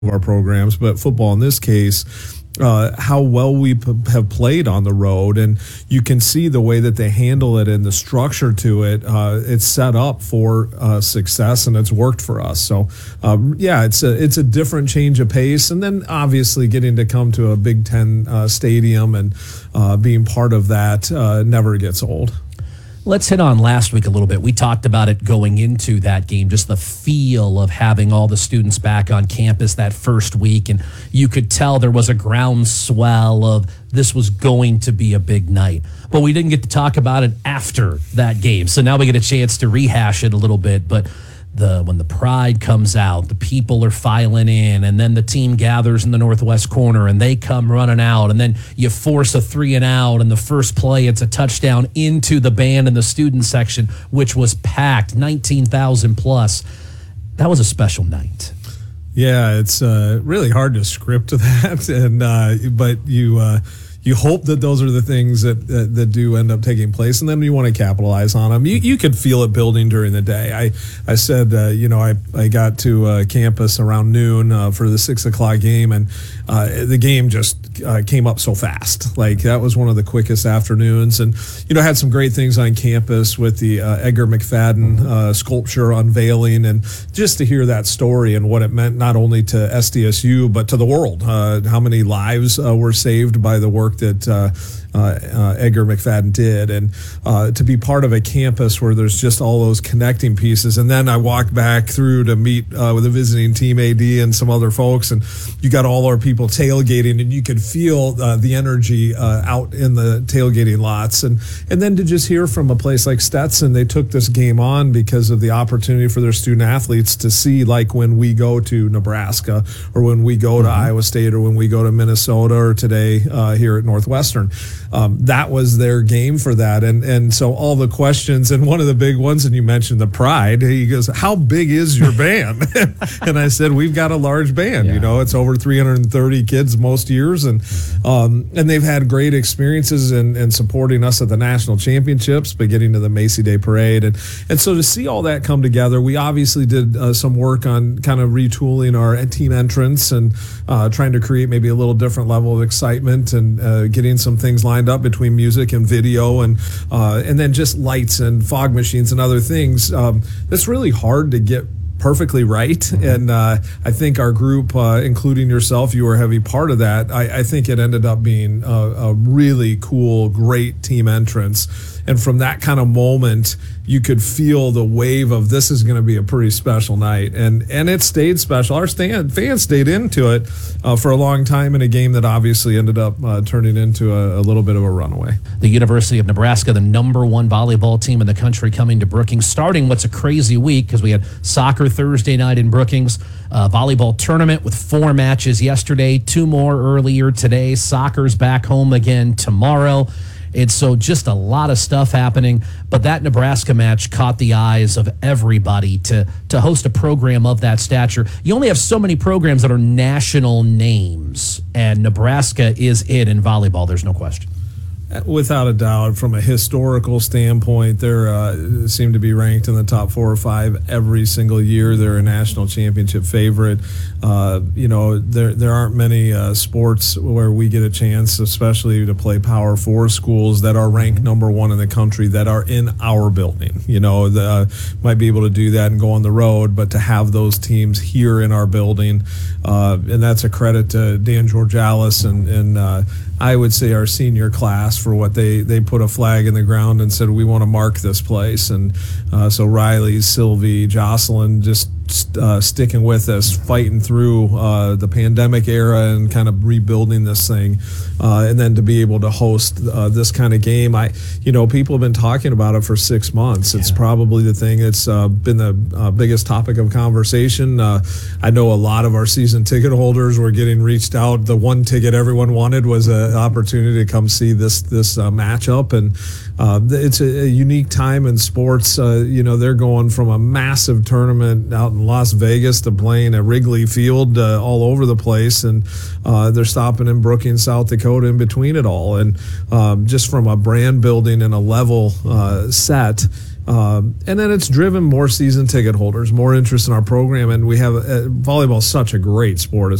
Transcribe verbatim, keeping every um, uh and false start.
our programs, but football in this case, uh, how well we p- have played on the road. And you can see the way that they handle it and the structure to it. Uh, it's set up for uh, success, and it's worked for us. So, uh, yeah, it's a, it's a different change of pace. And then obviously getting to come to a Big Ten uh, stadium and uh, being part of that uh, never gets old. Let's hit on last week a little bit. We talked about it going into that game, just the feel of having all the students back on campus that first week. And you could tell there was a groundswell of this was going to be a big night. But we didn't get to talk about it after that game. So now we get a chance to rehash it a little bit. But the when the pride comes out, the people are filing in, and then the team gathers in the northwest corner, and they come running out, and then you force a three and out, and the first play, it's a touchdown into the band in the student section, which was packed, nineteen thousand plus. That was a special night. Yeah, it's uh, really hard to script that, and uh, but you uh, you hope that those are the things that, that that do end up taking place, and then you want to capitalize on them. You you could feel it building during the day. I I said uh, you know I I got to uh, campus around noon uh, for the six o'clock game, and uh, the game just uh, came up so fast. Like that was one of the quickest afternoons, and you know had some great things on campus with the uh, Edgar McFadden uh, sculpture unveiling, and just to hear that story and what it meant not only to S D S U but to the world. Uh, how many lives uh, were saved by the work that uh, uh, uh, Edgar McFadden did, and uh, to be part of a campus where there's just all those connecting pieces. And then I walked back through to meet uh, with a visiting team A D and some other folks, and you got all our people tailgating, and you could feel uh, the energy uh, out in the tailgating lots. And and then to just hear from a place like Stetson, they took this game on because of the opportunity for their student athletes to see, like when we go to Nebraska or when we go to mm-hmm. Iowa State or when we go to Minnesota or today uh, here at Northwestern. Um, that was their game for that. And and so all the questions, and one of the big ones, and you mentioned the pride, he goes, how big is your band? And I said, we've got a large band. Yeah. You know, it's over three hundred thirty kids most years. And um, and they've had great experiences in, in supporting us at the national championships, but getting to the Macy Day Parade. And, and so to see all that come together, we obviously did uh, some work on kind of retooling our team entrance and uh, trying to create maybe a little different level of excitement and uh, getting some things lined up between music and video and uh, and then just lights and fog machines and other things. Um, that's really hard to get perfectly right. Mm-hmm. And uh, I think our group, uh, including yourself, you were a heavy part of that. I, I think it ended up being a, a really cool, great team entrance. And from that kind of moment, you could feel the wave of this is going to be a pretty special night. And and it stayed special. Our stand, fans stayed into it uh, for a long time in a game that obviously ended up uh, turning into a, a little bit of a runaway. The University of Nebraska, the number one volleyball team in the country, coming to Brookings, starting what's a crazy week because we had soccer Thursday night in Brookings, uh, volleyball tournament with four matches yesterday, two more earlier today. Soccer's back home again tomorrow. And so just a lot of stuff happening. But that Nebraska match caught the eyes of everybody to, to host a program of that stature. You only have so many programs that are national names, and Nebraska is it in volleyball. There's no question. Without a doubt, from a historical standpoint, they uh, seem to be ranked in the top four or five every single year. They're a national championship favorite. Uh, you know, there there aren't many uh, sports where we get a chance, especially to play Power Four schools that are ranked number one in the country that are in our building. You know, the, uh, might be able to do that and go on the road, but to have those teams here in our building, uh, and that's a credit to Dan Georgalis and and. Uh, I would say our senior class for what they, they put a flag in the ground and said, we want to mark this place. And uh, so Riley, Sylvie, Jocelyn just uh, sticking with us, fighting through uh, the pandemic era and kind of rebuilding this thing. Uh, and then to be able to host uh, this kind of game, I, you know, people have been talking about it for six months. It's yeah. probably the thing that's uh, been the uh, biggest topic of conversation. Uh, I know a lot of our season ticket holders were getting reached out. The one ticket everyone wanted was an opportunity to come see this this uh, matchup, and uh, it's a, a unique time in sports. Uh, you know, they're going from a massive tournament out in Las Vegas to playing at Wrigley Field uh, all over the place, and uh, they're stopping in Brookings, South Dakota in between it all. And um, just from a brand building and a level uh, set, Um, and then it's driven more season ticket holders, more interest in our program, and we have uh, volleyball is such a great sport.